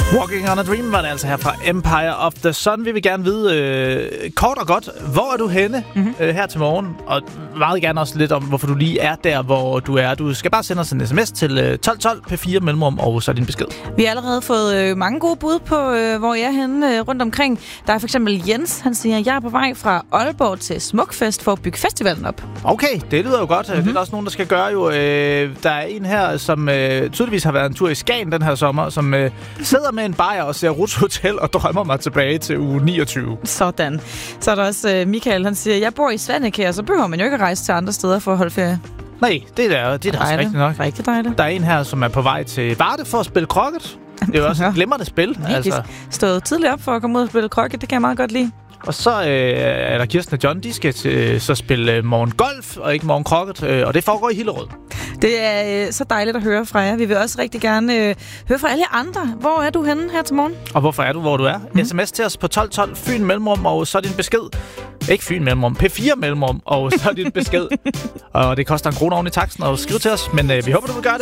Walking on a Dream var det altså her fra Empire of the Sun. Vi vil gerne vide kort og godt, hvor er du henne her til morgen? Og meget gerne også lidt om, hvorfor du lige er der, hvor du er. Du skal bare sende os en sms til 1212 P4 mellemrum, og så din besked. Vi har allerede fået mange gode bud på, hvor jeg er henne rundt omkring. Der er for eksempel Jens, han siger, jeg er på vej fra Aalborg til Smukfest for at bygge festivalen op. Okay, det lyder jo godt. Det er der også nogen, der skal gøre jo. Der er en her, som tydeligvis har været en tur i Skagen den her sommer, som sidder med en bajer og ser Ruths Hotel og drømmer mig tilbage til uge 29. Sådan. Så er der også Michael, han siger, jeg bor i Svaneke, og så behøver man jo ikke at rejse til andre steder for at holde ferie. Nej, det er da også rigtigt nok. Rigtig dejligt. Der er en her, som er på vej til Varde for at spille croquet. Det er jo også et glimrende spil. Altså. Stået tidligt op for at komme ud og spille croquet, det kan jeg meget godt lide. Og så er der Kirsten og John, de skal så spille morgengolf og ikke morgencroquet, og det foregår i Hillerød. Det er så dejligt at høre fra jer. Vi vil også rigtig gerne høre fra alle andre. Hvor er du henne her til morgen? Og hvorfor er du, hvor du er? SMS til os på 1212 Fyn mellemrum, og så din besked. Ikke Fyn mellemrum, P4 mellemrum, og så din besked. Og det koster 1 krone oven i taksten at skrive til os, men vi håber, du vil gøre det.